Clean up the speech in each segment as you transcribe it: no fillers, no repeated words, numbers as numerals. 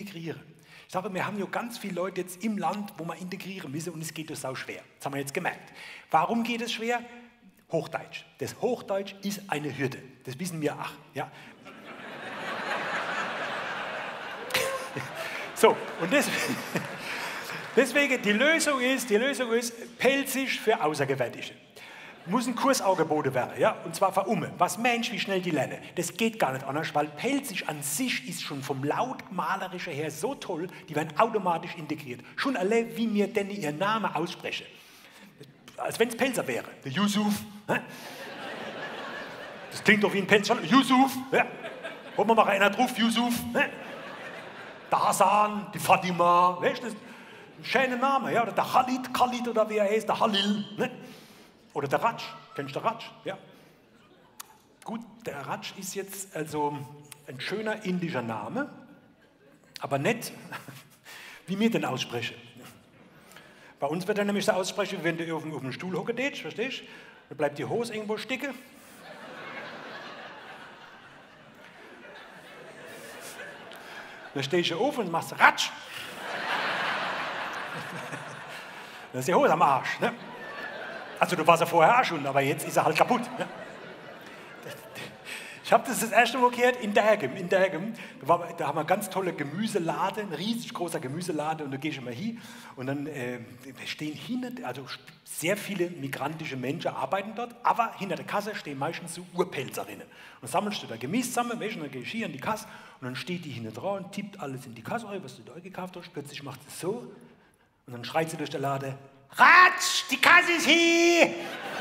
integrieren. Ich sage, wir haben ja ganz viele Leute jetzt im Land, wo man integrieren müssen und es geht das sau schwer. Das haben wir jetzt gemerkt. Warum geht es schwer? Hochdeutsch. Das Hochdeutsch ist eine Hürde. Das wissen wir auch. Ja. So, und deswegen die Lösung ist Pelzisch für Außergewöhnliche. Muss ein Kurs angeboten werden, ja? Und zwar für Umme. Was Mensch, wie schnell die lernen. Das geht gar nicht anders, weil Pelzisch an sich ist schon vom Lautmalerischen her so toll, die werden automatisch integriert. Schon alle, wie mir denn ihren Namen aussprechen. Als wenn es Pelzer wäre. Der Yusuf. Das klingt doch wie ein Pelzer. Yusuf. Ja. Wollen wir mal einer drauf, Yusuf. Der Hasan, die Fatima. Weißt du, das ist ein schöner Name. Ja? Oder der Khalid oder wie er heißt, der Halil. Ne? Oder der Ratsch. Kennst du den Ratsch? Ja. Gut, der Ratsch ist jetzt also ein schöner indischer Name, aber nicht, wie wir den aussprechen. Bei uns wird er nämlich so aussprechen, wie wenn du auf dem Stuhl hocken tätst, verstehst du? Dann bleibt die Hose irgendwo stecken. Dann stehst du auf und machst Ratsch. Dann ist die Hose am Arsch. Ne? Also du warst ja vorher auch schon, aber jetzt ist er halt kaputt. Ne? Ich habe das erste Mal gehört in Dergem. Da haben wir einen ganz tollen Gemüseladen, ein riesig großer Gemüseladen, und da gehe ich immer hin und dann stehen hinten, also sehr viele migrantische Menschen arbeiten dort, aber hinter der Kasse stehen meistens so Urpelzerinnen. Und dann sammelst du da Gemüse zusammen, weißt, und dann gehe ich hier an die Kasse und dann steht die hinten dran und tippt alles in die Kasse, was du da gekauft hast, plötzlich macht sie so und dann schreit sie durch den Laden: Ratsch, die Kasse ist hier!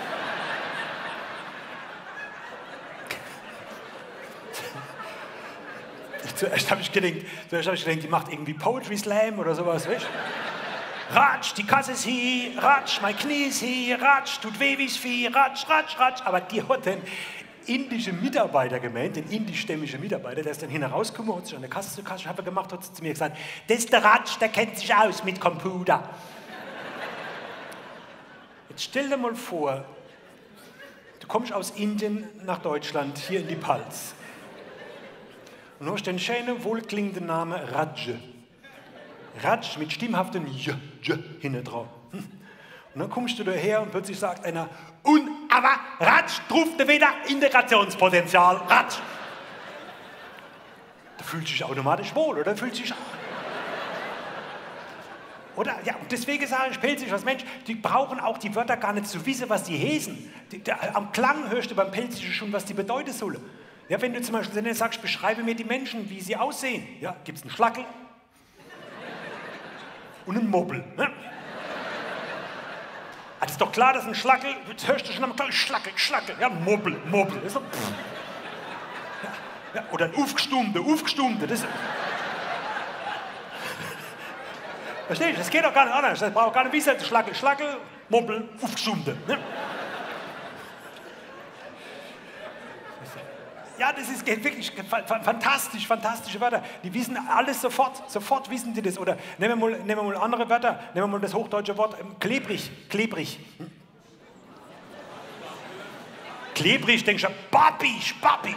Zuerst habe ich gedacht, die macht irgendwie Poetry Slam oder sowas, weißt du? Ratsch, die Kasse ist hier, Ratsch, mein Knie ist hier, Ratsch, tut weh wie Vieh, Ratsch, Ratsch, Ratsch. Aber die hat den indischen Mitarbeiter gemeint, den indischstämmigen Mitarbeiter, der ist dann hinausgekommen, hat sich an der Kasse zur Kasse gemacht, hat zu mir gesagt: Das ist der Ratsch, der kennt sich aus mit Computer. Jetzt stell dir mal vor, du kommst aus Indien nach Deutschland, hier in die Palz. Und du hast den schönen, wohlklingenden Namen Raj. Raj mit stimmhaftem J hinten drauf. Und dann kommst du daher und plötzlich sagt einer: Und aber Raj ruft wieder Integrationspotenzial. Raj. Da fühlt sich automatisch wohl, oder? Fühlt sich. Oder? Ja, und deswegen sage ich, Pelzisch als Mensch, die brauchen auch die Wörter gar nicht zu wissen, was die heißen. Am Klang hörst du beim Pelzischen schon, was die bedeuten sollen. Ja, wenn du zum Beispiel sagst, beschreibe mir die Menschen, wie sie aussehen. Ja, gibt es einen Schlackel und einen Mobbel. Ne? Das ist doch klar, dass ein Schlackel, jetzt hörst du schon am Klang, Schlackel, ja, Mobbel. Das ist so, ja, oder ein Aufgestummte. Das verstehst du, das geht doch gar nicht anders. Das braucht gar nicht wissen, Schlackel, Mobbel, Aufgestummte. Ne? Ja, das ist wirklich fantastische Wörter. Die wissen alles sofort wissen die das. Oder nehmen wir mal andere Wörter, nehmen wir mal das hochdeutsche Wort klebrig. Klebrig, denkst du, Babisch.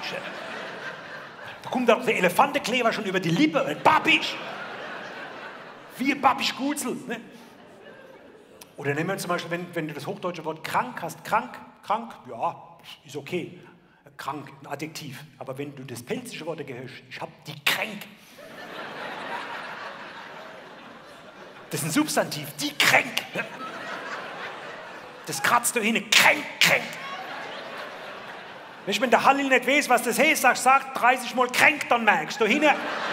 Da kommt doch der Elefantenkleber schon über die Lippe, Babisch. Wie Babisch Gutzel. Ne? Oder nehmen wir zum Beispiel, wenn du das hochdeutsche Wort krank hast, krank, ja, ist okay. Krank, ein Adjektiv. Aber wenn du das pelzische Wort gehörst, ich hab die kränk. Das ist ein Substantiv, die kränk. Das kratzt du hin, kränk. Wenn der Halil nicht weiß, was das heißt, sag 30 Mal kränk, dann merkst du hin.